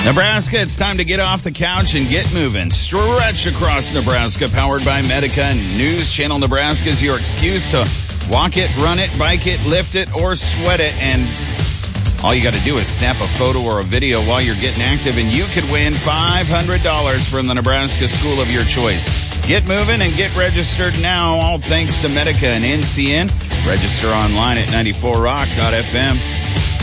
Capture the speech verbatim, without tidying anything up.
Nebraska, it's time to get off the couch and get moving. Stretch across Nebraska, powered by Medica. News Channel Nebraska is your excuse to walk it, run it, bike it, lift it, or sweat it. And all you got to do is snap a photo or a video while you're getting active, and you could win five hundred dollars from the Nebraska school of your choice. Get moving and get registered now, all thanks to Medica and N C N. Register online at ninety-four rock dot f m.